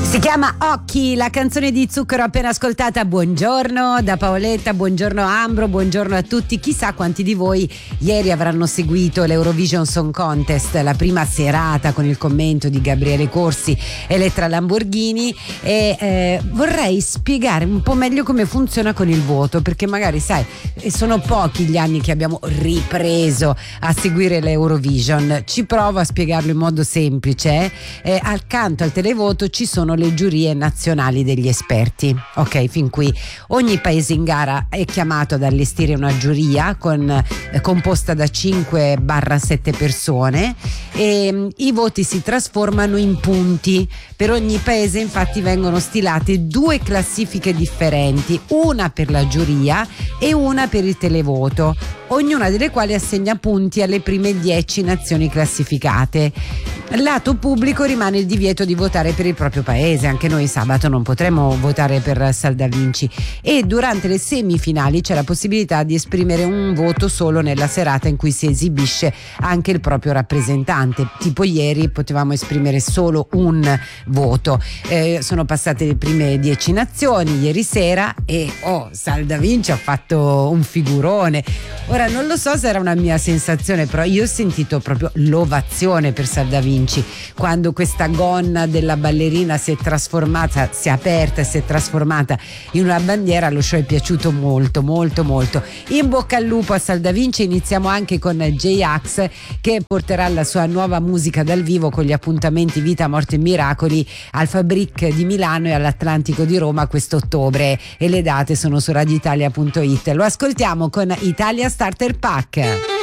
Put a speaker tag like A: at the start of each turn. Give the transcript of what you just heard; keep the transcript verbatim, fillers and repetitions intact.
A: Si chiama Occhi, la canzone di Zucchero appena ascoltata. Buongiorno da Paoletta, buongiorno Ambro, buongiorno a tutti. Chissà quanti di voi ieri avranno seguito l'Eurovision Song Contest, la prima serata con il commento di Gabriele Corsi, Elettra Lamborghini, e eh, vorrei spiegare un po' meglio come funziona con il voto, perché magari sai, sono pochi gli anni che abbiamo ripreso a seguire l'Eurovision. Ci provo a spiegarlo in modo semplice. Eh, accanto al televoto ci sono le giurie nazionali degli esperti. Ok, fin qui ogni paese in gara è chiamato ad allestire una giuria con, eh, composta da cinque sette persone, e mh, i voti si trasformano in punti. Per ogni paese infatti vengono stilate due classifiche differenti, una per la giuria e una per il televoto, ognuna delle quali assegna punti alle prime dieci nazioni classificate. Lato pubblico rimane il divieto di votare per il proprio paese. Anche noi sabato non potremo votare per Saldavinci, e durante le semifinali c'è la possibilità di esprimere un voto solo nella serata in cui si esibisce anche il proprio rappresentante. Tipo ieri potevamo esprimere solo un voto. Eh, sono passate le prime dieci nazioni ieri sera e oh, Saldavinci ha fatto un figurone. Ora non lo so se era una mia sensazione, però io ho sentito proprio l'ovazione per Saldavinci quando questa gonna della ballerina si è trasformata, si è aperta e si è trasformata in una bandiera. Lo show è piaciuto molto molto molto. In bocca al lupo a Saldavinci. Iniziamo anche con J-Ax, che porterà la sua nuova musica dal vivo con gli appuntamenti Vita, Morte e Miracoli al Fabric di Milano e all'Atlantico di Roma quest'ottobre, e le date sono su radioitalia punto it. Lo ascoltiamo con Italia Starter Pack.